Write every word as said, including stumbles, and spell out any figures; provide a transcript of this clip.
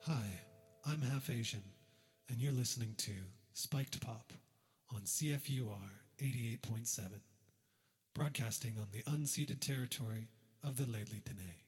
Hi, I'm half Asian, and you're listening to Spiked Pop on C F U R eighty-eight point seven, broadcasting on the unceded territory of the Lheidli T'enneh.